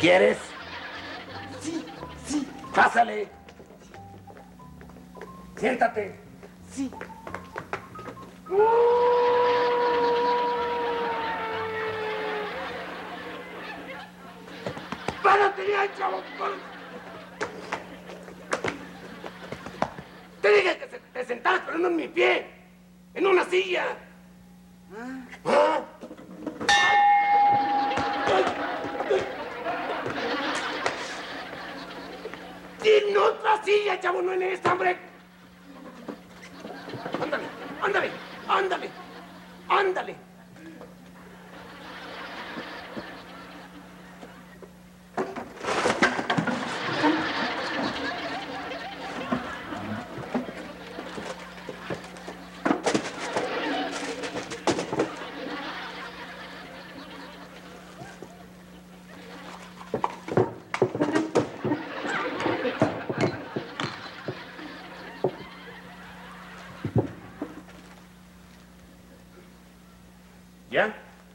¿Quieres? Sí, sí. Pásale. Siéntate. Sí. ¡Párate ya, chavo! Te dije que te sentaras, pero no en mi pie. En una silla. ¿Ah? En otra silla, chavo, no en esta, hombre. Ándale, ándale, ándale, ándale. ¿Ya?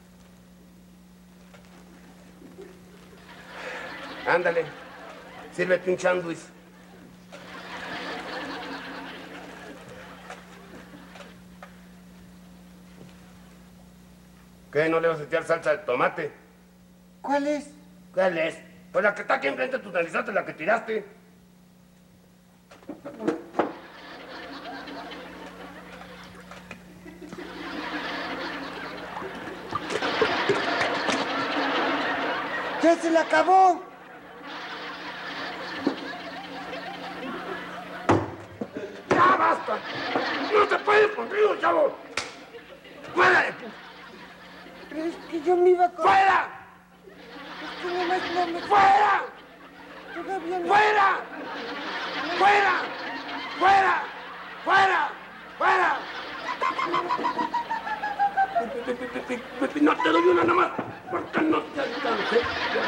Ándale, sírvete un sándwich. ¿Qué? ¿No le vas a echar salsa de tomate? ¿Cuál es? ¿Cuál es? Pues la que está aquí enfrente de tu narizote, la que tiraste. ¡Ya se le acabó! ¡Ya basta! ¡No te puedes contigo, chavo! ¡Fuera de Pero es que yo me iba a... ¡Fuera! Es que nomás no me... ¡Fuera! Todavía no... ¡Fuera! ¡Fuera! ¡Fuera! ¡Fuera! ¡Fuera! No te doy una nomás, porque no te alcancé.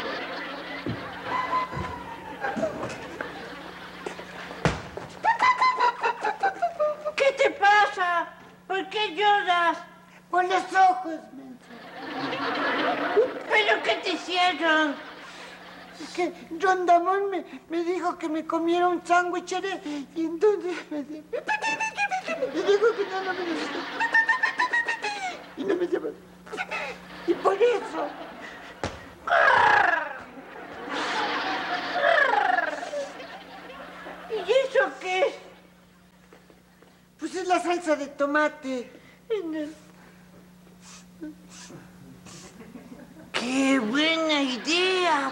¿Qué te pasa? ¿Por qué lloras? Por los ojos, menso. ¿Pero qué te hicieron? Es que John Damón me dijo que me comiera un sándwich y entonces me dijo que no me lo... Y no me lleva. Y por eso... ¿Y eso qué es? Pues es la salsa de tomate. ¡Qué buena idea!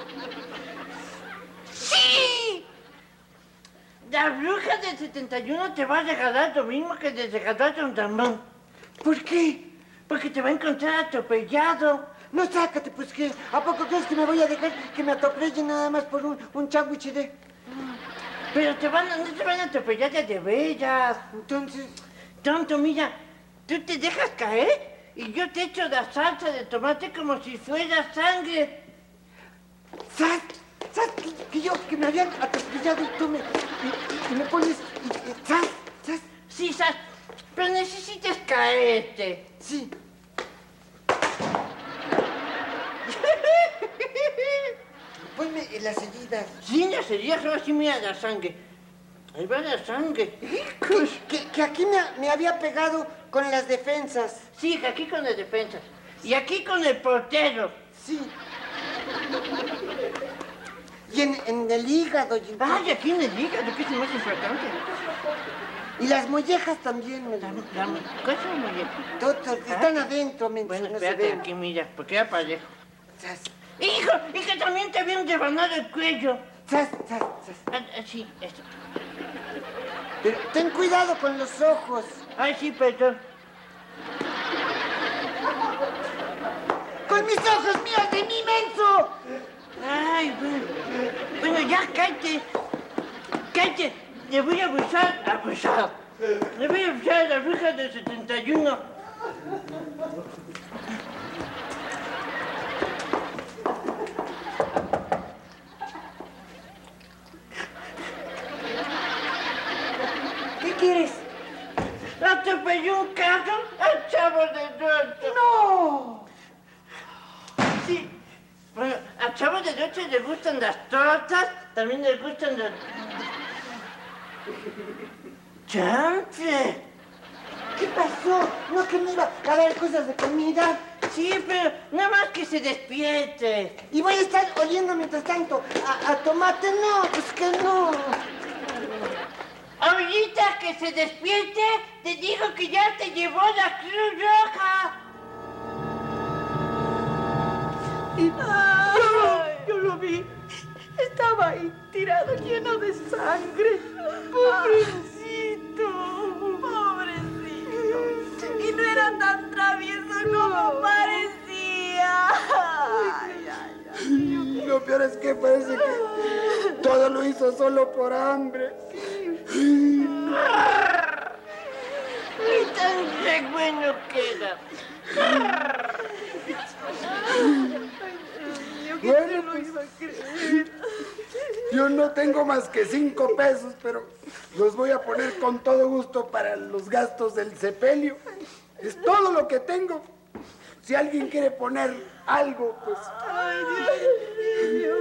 ¡Sí! La bruja del 71 te va a regalar lo mismo que le regaló a Don Ramón. ¿Por qué? Porque te va a encontrar atropellado. No, sácate, pues que... ¿A poco crees que me voy a dejar que me atropellen nada más por un sándwich de...? Pero no te van a atropellar de veras. Entonces... Tonto, mira, tú te dejas caer y yo te echo la salsa de tomate como si fuera sangre. ¿Sabes que me habían atropellado y tú me... Y me pones... ¿Sabes? Sí, Sas, pero necesitas caerte. Sí. Ponme las heridas. Sí, las heridas, ahora sí mira la sangre. Ahí va la sangre. Que aquí me había pegado con las defensas. Sí, aquí con las defensas. Y aquí con el portero. Sí. Y en el hígado. Ay, aquí en el hígado, que es lo más importante. Y las mollejas también me dan. ¿Cuál es la molleja? Están adentro, menso, Bueno, no se espérate ven. aquí, mira, porque era parejo. Sas, ¡Hijo! Y que también te habían rebanado el cuello. sas. Sí, esto. Pero ten cuidado con los ojos. Ay, sí, perdón. ¡Con mis ojos míos de mi menso! Ay, bueno. Bueno, ya, cállate. Cállate. Le voy a abusar. Le voy a abusar a la bruja del 71. ¿Qué quieres? Atropelló un carro al chavo del norte. ¡No! Sí, Bueno, a Chavo de Noche le gustan las tortas, también le gustan las... ¡Chanfle! ¿Qué pasó? ¿No que me iba a dar cosas de comida? Sí, pero nada más que se despierte. Y voy a estar oliendo mientras tanto a tomate. No, pues que no. Ahorita que se despierte, te digo que ya te llevó la Cruz Roja. Yo lo vi. Estaba ahí tirado, lleno de sangre. Pobrecito. Pobrecito. Y no era tan travieso como parecía. Lo peor es que parece que todo lo hizo solo por hambre. Ni tan re bueno queda. Bueno, pues, yo no tengo más que 5 pesos, pero los voy a poner con todo gusto para los gastos del sepelio. Es todo lo que tengo. Si alguien quiere poner algo, pues... Ay, Dios mío.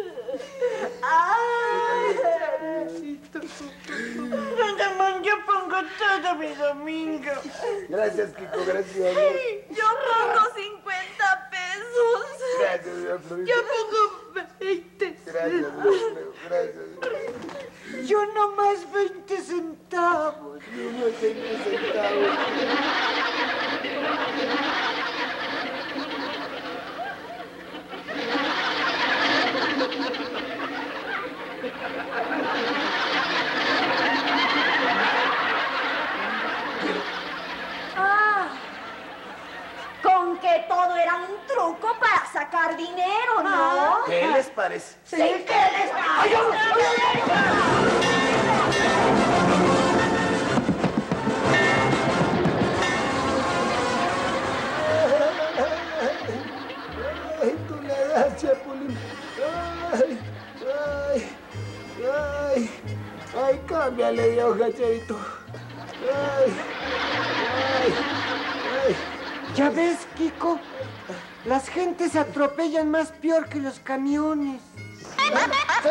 Ay, Don Ramón, yo pongo todo mi domingo. Gracias, Kiko, gracias. yo pongo 50 pesos. Gracias, doña Florinda. Yo pongo 20. Gracias, gracias. Yo nomás 20 centavos. Yo unos 20 centavos. Con que todo era un truco para sacar dinero, ¿no? ¿Qué les parece? Sí, ¿qué les parece? Ay, tú le das, Chapulín. Ay, ay, ay. Ay, cámbiale de hoja, Chavito. Ay, ay, ay. ¿Ya ves, Kiko? Las gentes atropellan más peor que los camiones.